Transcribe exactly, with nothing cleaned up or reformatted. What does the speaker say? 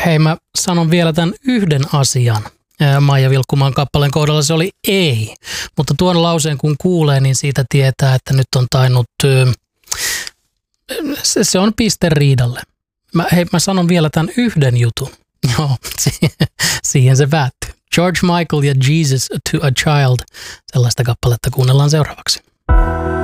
Hei, mä sanon vielä tämän yhden asian. Maija Vilkkumaan kappaleen kohdalla se oli ei. Mutta tuon lauseen kun kuulee, niin siitä tietää, että nyt on tainnut, se, se on piste riidalle. Mä, hei, mä sanon vielä tämän yhden jutun. Joo, siihen se päättyy. George Michael ja Jesus to a Child. Sellaista kappaletta kuunnellaan seuraavaksi.